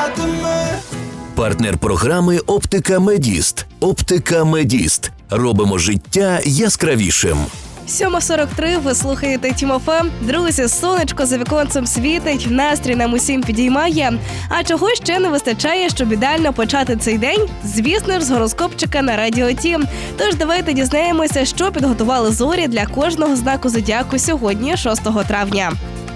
Партнер програми «Оптика Медіст». «Оптика Медіст». Робимо життя яскравішим. 7:43, ви слухаєте Тім ФМ. Друзі, сонечко за віконцем світить, настрій нам усім підіймає. А чого ще не вистачає, щоб ідеально почати цей день? Звісно ж, з гороскопчика на Радіо Тім. Тож давайте дізнаємося, що підготували зорі для кожного знаку зодіаку сьогодні, 6 травня.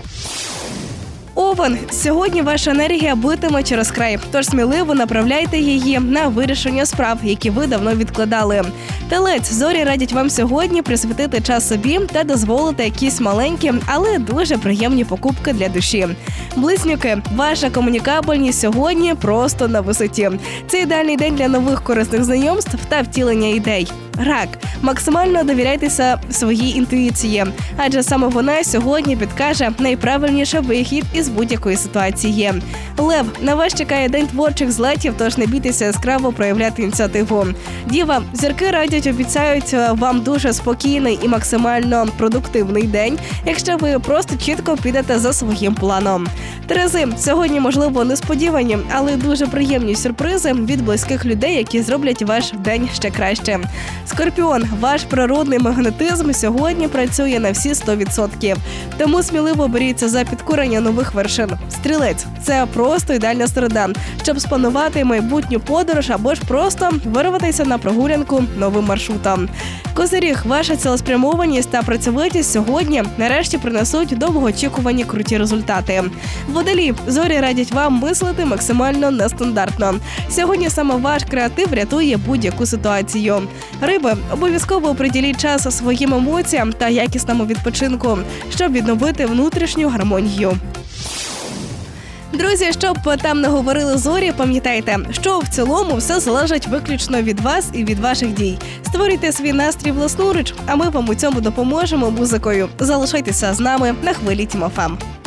Овен. Сьогодні ваша енергія битиме через край, тож сміливо направляйте її на вирішення справ, які ви давно відкладали. Телець. Зорі радять вам сьогодні присвятити час собі та дозволити якісь маленькі, але дуже приємні покупки для душі. Близнюки. Ваша комунікабельність сьогодні просто на висоті. Це ідеальний день для нових корисних знайомств та втілення ідей. Рак. Максимально довіряйтеся своїй інтуїції, адже саме вона сьогодні підкаже найправильніший вихід із будь-якої ситуації. Лев. На вас чекає день творчих злетів, тож не бійтеся яскраво проявляти ініціативу. Діва. Зірки радять, обіцяють вам дуже спокійний і максимально продуктивний день, якщо ви просто чітко підете за своїм планом. Терези. Сьогодні, можливо, несподівані, але дуже приємні сюрпризи від близьких людей, які зроблять ваш день ще краще. Скорпіон. Ваш природний магнетизм сьогодні працює на всі 100%. Тому сміливо беріться за підкорення нових вершин. Стрілець. Це просто ідеальна середа, щоб спланувати майбутню подорож або ж просто вирватися на прогулянку новим маршрутом. Козиріг. Ваша цілеспрямованість та працьовитість сьогодні нарешті принесуть довгоочікувані круті результати. Водолій. Зорі радять вам мислити максимально нестандартно. Сьогодні саме ваш креатив рятує будь-яку ситуацію. Риби. Обов'язково приділіть час своїм емоціям та якісному відпочинку, щоб відновити внутрішню гармонію. Друзі, щоб там не говорили зорі, пам'ятайте, що в цілому все залежить виключно від вас і від ваших дій. Створюйте свій настрій власноруч, а ми вам у цьому допоможемо музикою. Залишайтеся з нами на хвилі Тім ФМ.